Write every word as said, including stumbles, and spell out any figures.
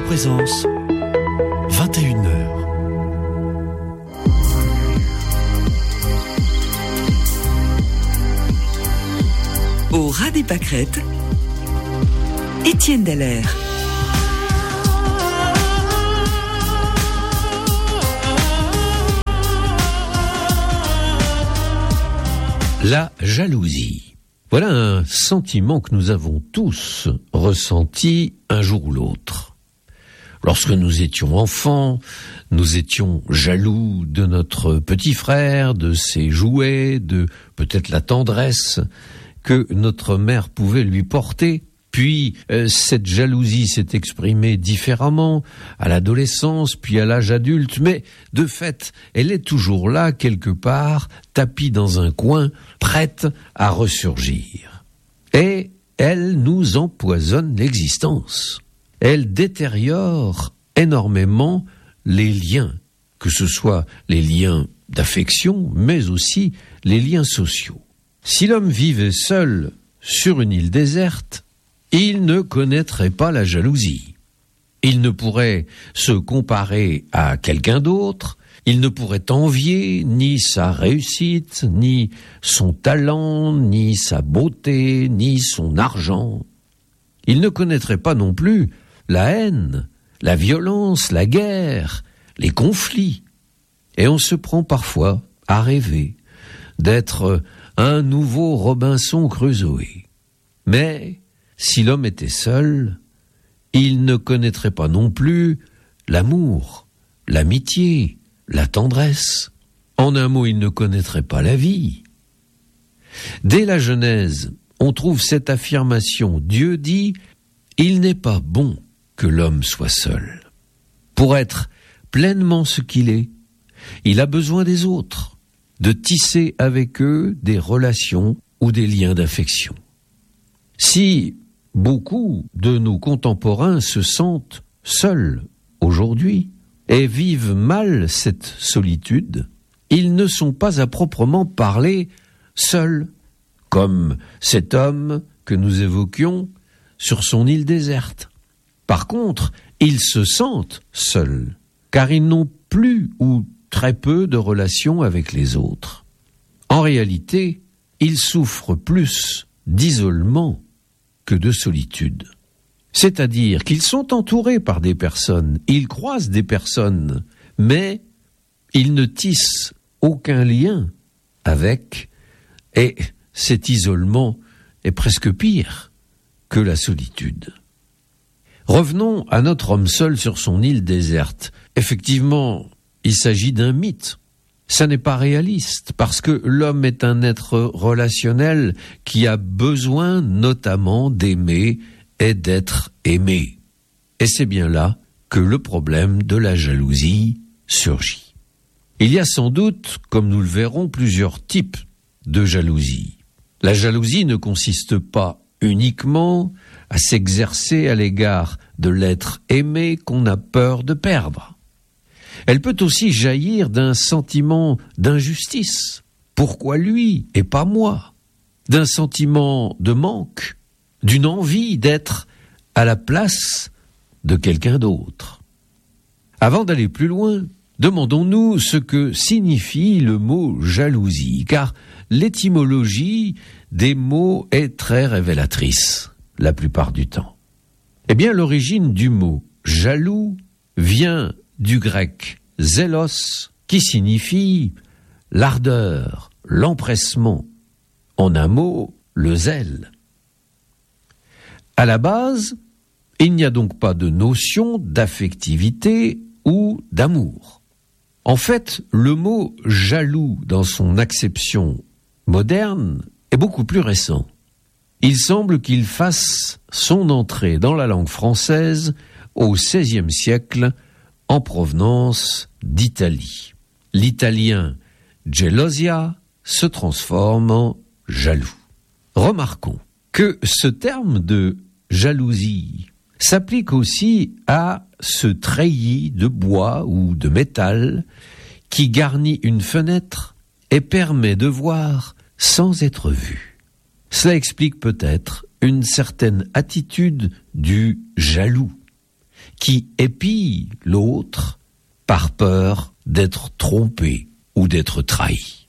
Présence, vingt et une heures. Au ras des pâquerettes, Étienne Dallaire. La jalousie. Voilà un sentiment que nous avons tous ressenti un jour ou l'autre. Lorsque nous étions enfants, nous étions jaloux de notre petit frère, de ses jouets, de peut-être la tendresse que notre mère pouvait lui porter. Puis euh, cette jalousie s'est exprimée différemment à l'adolescence, puis à l'âge adulte, mais de fait, elle est toujours là, quelque part, tapie dans un coin, prête à ressurgir. Et elle nous empoisonne l'existence. Elle détériore énormément les liens, que ce soit les liens d'affection, mais aussi les liens sociaux. Si l'homme vivait seul sur une île déserte, il ne connaîtrait pas la jalousie. Il ne pourrait se comparer à quelqu'un d'autre, il ne pourrait envier ni sa réussite, ni son talent, ni sa beauté, ni son argent. Il ne connaîtrait pas non plus la haine, la violence, la guerre, les conflits. Et on se prend parfois à rêver d'être un nouveau Robinson Crusoe. Mais si l'homme était seul, il ne connaîtrait pas non plus l'amour, l'amitié, la tendresse. En un mot, il ne connaîtrait pas la vie. Dès la Genèse, on trouve cette affirmation. Dieu dit « Il n'est pas bon que l'homme soit seul. Pour être pleinement ce qu'il est, il a besoin des autres, de tisser avec eux des relations ou des liens d'affection. » Si beaucoup de nos contemporains se sentent seuls aujourd'hui et vivent mal cette solitude, ils ne sont pas à proprement parler seuls, comme cet homme que nous évoquions sur son île déserte. Par contre, ils se sentent seuls, car ils n'ont plus ou très peu de relations avec les autres. En réalité, ils souffrent plus d'isolement que de solitude. C'est-à-dire qu'ils sont entourés par des personnes, ils croisent des personnes, mais ils ne tissent aucun lien avec, et cet isolement est presque pire que la solitude. Revenons à notre homme seul sur son île déserte. Effectivement, il s'agit d'un mythe. Ça n'est pas réaliste, parce que l'homme est un être relationnel qui a besoin notamment d'aimer et d'être aimé. Et c'est bien là que le problème de la jalousie surgit. Il y a sans doute, comme nous le verrons, plusieurs types de jalousie. La jalousie ne consiste pas uniquement à s'exercer à l'égard de l'être aimé qu'on a peur de perdre. Elle peut aussi jaillir d'un sentiment d'injustice. Pourquoi lui et pas moi? D'un sentiment de manque, d'une envie d'être à la place de quelqu'un d'autre. Avant d'aller plus loin, demandons-nous ce que signifie le mot jalousie, car l'étymologie des mots est très révélatrice, la plupart du temps. Eh bien, l'origine du mot jaloux vient du grec zélos, qui signifie l'ardeur, l'empressement. En un mot, le zèle. À la base, il n'y a donc pas de notion d'affectivité ou d'amour. En fait, le mot jaloux, dans son acception moderne, est beaucoup plus récent. Il semble qu'il fasse son entrée dans la langue française au seizième siècle, en provenance d'Italie. L'italien gelosia se transforme en jaloux. Remarquons que ce terme de jalousie s'applique aussi à ce treillis de bois ou de métal qui garnit une fenêtre et permet de voir sans être vu. Cela explique peut-être une certaine attitude du jaloux. qui épie l'autre par peur d'être trompé ou d'être trahi.